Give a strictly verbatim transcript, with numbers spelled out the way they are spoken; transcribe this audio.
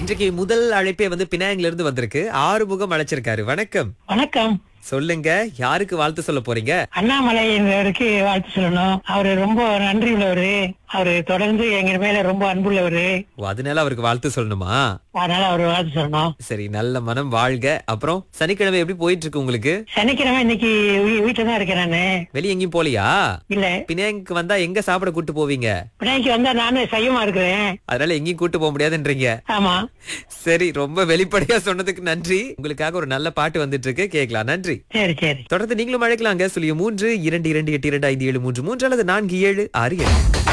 இன்றைக்கு முதல் அழைப்பே வந்து பினாங்கில இருந்து வந்திருக்கு. ஆறுமுகம் அழைச்சிருக்காரு. வணக்கம். வணக்கம். சொல்லுங்க, யாருக்கு வாழ்த்து சொல்ல போறீங்க? அண்ணாமலை என்பவருக்கு வாழ்த்து சொல்லணும். அவரு ரொம்ப நன்றி உள்ளவரு. அவரு தொடர்ந்து எங்க மேல ரொம்ப அன்புள்ளவரு. ஓ, அதனால அவருக்கு வாழ்த்து சொல்லணுமா? அதனால அவரு வாழ்த்து சொல்லணும். சரி, நல்ல மனம் வாழ்க. அப்புறம் சனிக்கிழமை எப்படி போயிட்டு இருக்கு உங்களுக்கு? சனிக்கிழமை இன்னைக்கு வீ- வீட்டுல தான் இருக்கேன் நானு. வெளிய எங்கேயும் போலியா? இல்ல, பினாங்குக்கு வந்தா எங்க சாப்பிட கூட்டு போவீங்க? பிள்ளைக்கு வந்தா நானு சைவமா இருக்கிறேன். அதனால எங்கேயும் கூட்டு போக முடியாதுன்றீங்க. ஆமா. சரி, ரொம்ப வெளிப்படையா சொன்னதுக்கு நன்றி. உங்களுக்காக ஒரு நல்ல பாட்டு வந்துட்டு இருக்கு, கேட்கலாம். நன்றி. சரி சரி. தொடர்ந்து நீங்களும் அழைக்கலாங்க. சொல்லிய மூன்று இரண்டு இரண்டு எட்டு இரண்டு ஐந்து ஏழு மூன்று மூன்று அல்லது நான்கு ஏழு ஆறு ஏழு.